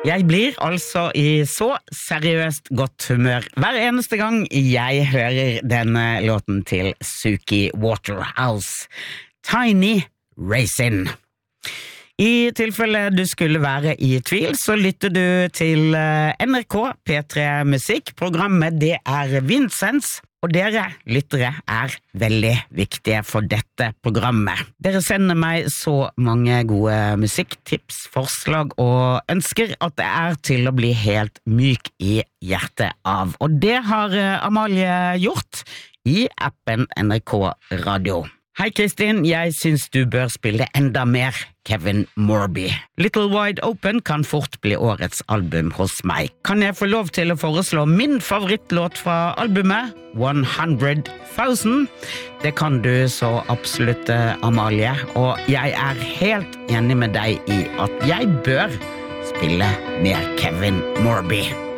Jeg blir altså i så seriøst godt humør hver eneste gang jeg hører denne låten til Suki Waterhouse, Tiny Raisin. I tilfelle du skulle være i tvil, så lytter du til NRK P3 Musikk. Programmet det Vincents, og dere lyttere veldig viktige for dette programmet. Dere sender meg så mange gode musikktips, forslag og ønsker at det til å bli helt myk i hjertet av. Og det har Amalie gjort i appen NRK Radio. Hei Kristin, jeg synes du bør spille enda mer Kevin Morby. Little Wide Open kan fort bli årets album hos meg. Kan jeg få lov til å foreslå min favorittlåt fra albumet, 100,000? Det kan du så absolutt, Amalie, og jeg helt enig med deg i at jeg bør spille mer Kevin Morby.